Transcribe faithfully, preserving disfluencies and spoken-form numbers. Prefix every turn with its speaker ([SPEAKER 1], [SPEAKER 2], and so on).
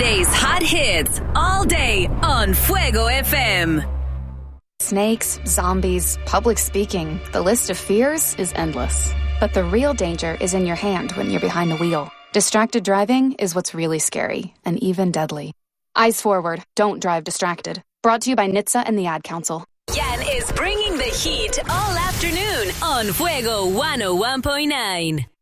[SPEAKER 1] Today's hot hits all day on Fuego F M.
[SPEAKER 2] Snakes, zombies, public speaking. The list of fears is endless. But the real danger is in your hand when you're behind the wheel. Distracted driving is what's really scary and even deadly. Eyes forward. Don't drive distracted. Brought to you by N H T S A and the Ad Council.
[SPEAKER 1] Yan is bringing the heat all afternoon on Fuego one oh one point nine.